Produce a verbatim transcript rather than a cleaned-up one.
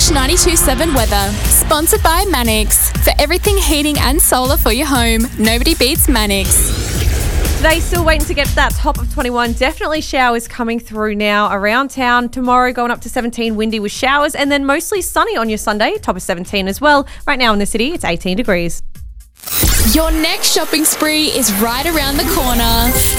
Fresh ninety-two point seven weather. Sponsored by Mannix. For everything heating and solar for your home, nobody beats Mannix. Today, still waiting to get to that top of twenty-one. Definitely showers coming through now around town. Tomorrow going up to seventeen, windy with showers, and then mostly sunny on your Sunday, top of seventeen as well. Right now in the city, it's eighteen degrees. Your next shopping spree is right around the corner.